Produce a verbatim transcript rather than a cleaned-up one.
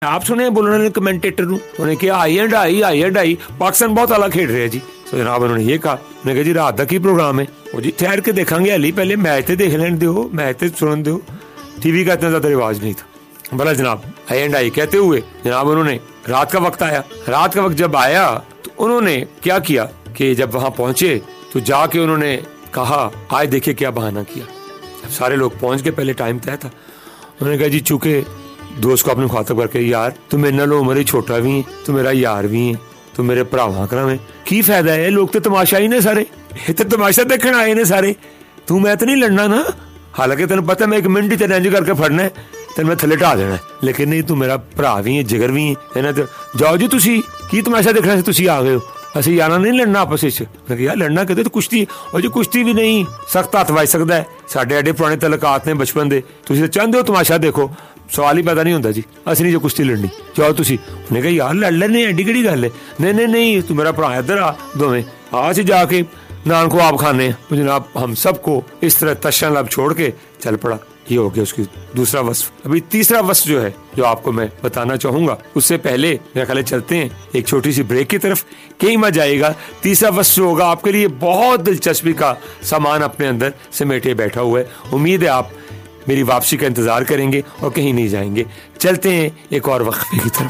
आप सुने बोलने कमेंटेटर उन्होंने कहा आई and I I and I Pakistan बहुत आला खेल रहा है जी। तो जनाब उन्होंने ये कहा, उन्होंने कहा जी रात का की प्रोग्राम है। वो जी ठहर के देखेंगे, अली पहले मैच तो देख लेने दो, मैच तो सुन दो। टीवी का इतना ज्यादा रिवाज नहीं था। भला जनाब आई एंड आई कहते हुए जनाब उन्होंने रात का वक्त आया। रात का वक्त जब आया तो उन्होंने क्या किया कि जब वहां पहुंचे तो जाके उन्होंने कहा आज देखिए क्या बहाना किया। अब सारे लोग पहुंच गए, पहले टाइम तय था। उन्होंने कहा जी चूंकि दोस्त को अपने मुखातब करके यार तू मेरे नाल उम्र ही छोटा भी है, तू मेरा यार भी है, तू मेरे भरावां करा में की फायदा है, लोग तो तमाशा ही ने सारे, ये तो तमाशा देखने आए ने सारे, तू मैं तो नहीं लड़ना ना। हालांकि तेन पता मैं एक मिनट ही तेन इंज करके फड़ना है, तेन मैं थले ढा देना है, लेकिन नहीं तू मेरा भरा भी है, जिगर भी है। तो जाओ जी तुसी की तमाशा देखना से तुसी आ गए हो, असं यार नहीं लड़ना आपस में। यार लड़ना कहते तो कुश्ती, और जी कुश्ती भी नहीं सख्त हथ वज सकता है। साढ़े एडे पुराने तलकात ने बचपन के, तुम चाहते हो तमाशा देखो, सवाल ही पैदा नहीं होता जी, असं नहीं जो कुश्ती लड़नी, जाओ तुसी। उन्हें कहा यार लड़ लेने एडी केड़ी गल है, नहीं नहीं नहीं तू मेरा भरा इधर आ, दोवें आ सी जाके नान को आप खाने। तो जनाब हम सबको इस तरह तशन लब छोड़ के चल पड़ा। ये हो गया उसकी दूसरा वस्फ। अभी तीसरा वस्फ जो है जो आपको मैं बताना चाहूंगा, उससे पहले मेरे ख्याल चलते हैं एक छोटी सी ब्रेक की तरफ, कहीं मत जाएगा। तीसरा वस्फ जो होगा आपके लिए बहुत दिलचस्पी का सामान अपने अंदर समेटे बैठा हुआ है। उम्मीद है आप मेरी वापसी का इंतजार करेंगे और कहीं नहीं जाएंगे। चलते हैं एक और वक्फे की तरफ।